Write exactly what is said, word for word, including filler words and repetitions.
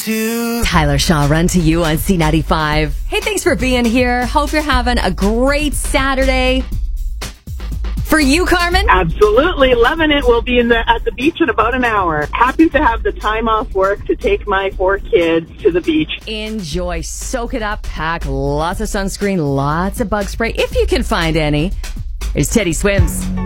to Tyler Shaw, Run to You on C ninety-five. Hey, thanks for being here. Hope you're having a great Saturday. For you, Carmen? Absolutely. Loving it. We'll be in the at the beach in about an hour. Happy to have the time off work to take my four kids to the beach. Enjoy. Soak it up. Pack lots of sunscreen, lots of bug spray, if you can find any. There's Teddy Swims.